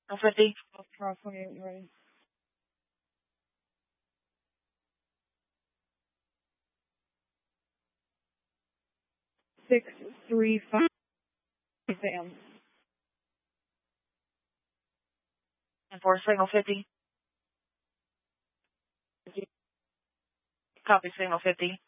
50. Cross 28, ready. 635. Sam. Enforce signal 50. Copy signal 50.